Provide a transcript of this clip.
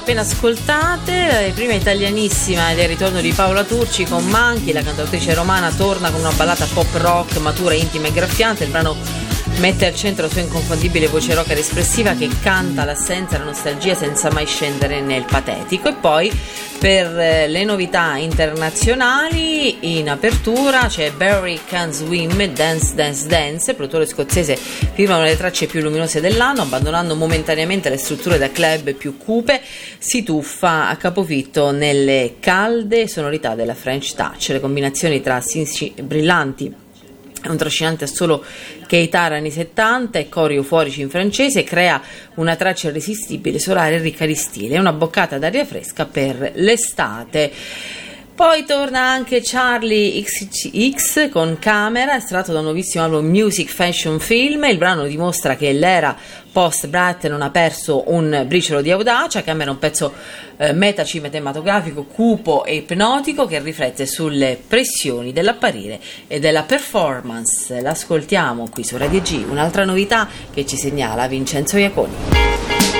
Appena ascoltate, la prima italianissima ed è il ritorno di Paola Turci con Manchi. La cantautrice romana torna con una ballata pop rock matura, intima e graffiante. Il brano mette al centro la sua inconfondibile voce rock ed espressiva che canta l'assenza e la nostalgia senza mai scendere nel patetico. E poi per le novità internazionali in apertura c'è Barry Can Swim e Dance Dance Dance. Il produttore scozzese firma una delle tracce più luminose dell'anno, abbandonando momentaneamente le strutture da club più cupe, si tuffa a capofitto nelle calde sonorità della French Touch. Le combinazioni tra sinci brillanti, un trascinante assolo chitarra anni 70 e cori euforici in francese crea una traccia irresistibile, solare e ricca di stile, una boccata d'aria fresca per l'estate. Poi torna anche Charlie XCX con Camera, estratto da un nuovissimo album Music Fashion Film. Il brano dimostra che l'era post-Brat non ha perso un briciolo di audacia. Camera è un pezzo metacinematografico, cupo e ipnotico che riflette sulle pressioni dell'apparire e della performance. L'ascoltiamo qui su Radio G, un'altra novità che ci segnala Vincenzo Iaconi.